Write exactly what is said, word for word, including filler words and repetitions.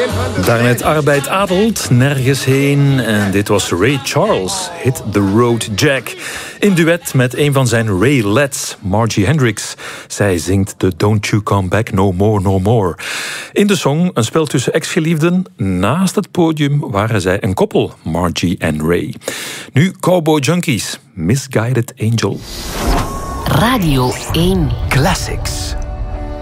Daarnet Arbeid adelt, nergens heen. En dit was Ray Charles, Hit the Road Jack. In duet met een van zijn Raelettes, Margie Hendricks. Zij zingt de Don't You Come Back No More No More. In de song een spel tussen ex-geliefden. Naast het podium waren zij een koppel, Margie en Ray. Nu Cowboy Junkies, Misguided Angel. Radio één Classics.